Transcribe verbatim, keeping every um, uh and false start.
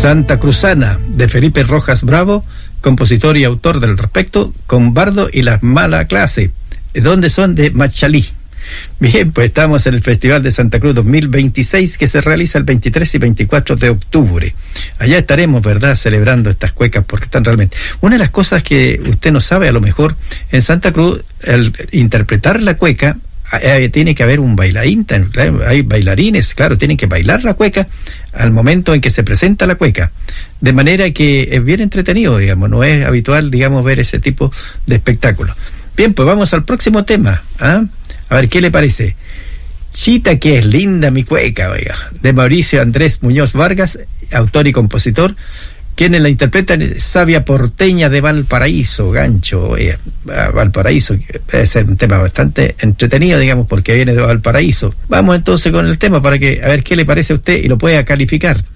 Santa Cruzana, de Felipe Rojas Bravo, compositor y autor del respecto, con Bardo y la Mala Clase, donde son de Machalí. Bien, pues estamos en el Festival de Santa Cruz dos mil veintiséis, que se realiza el veintitrés y veinticuatro de octubre. Allá estaremos, ¿verdad?, celebrando estas cuecas, porque están realmente... Una de las cosas que usted no sabe, a lo mejor, en Santa Cruz, el interpretar la cueca, eh, tiene que haber un bailarín, hay bailarines, claro, tienen que bailar la cueca al momento en que se presenta la cueca, de manera que es bien entretenido, digamos, no es habitual, digamos, ver ese tipo de espectáculos. Bien, pues vamos al próximo tema, ¿ah? A ver, ¿qué le parece? Chita que es linda mi cueca, oiga, de Mauricio Andrés Muñoz Vargas, autor y compositor, quienes la interpretan Sabia Porteña de Valparaíso, gancho, oiga, Valparaíso, es un tema bastante entretenido, digamos, porque viene de Valparaíso. Vamos entonces con el tema para que, a ver qué le parece a usted y lo pueda calificar.